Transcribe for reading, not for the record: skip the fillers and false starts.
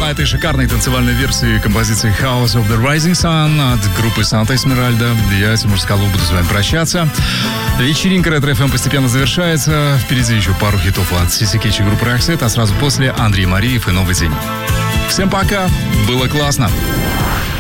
на этой шикарной танцевальной версии композиции House of the Rising Sun от группы Санта Эсмеральда. Я, Тимур Скалу, буду с вами прощаться. Вечеринка Ретро-ФМ постепенно завершается. Впереди еще пару хитов от Сиси Кетч и группы Roxette, а сразу после Андрей Мариев и «Новый день». Всем пока, было классно.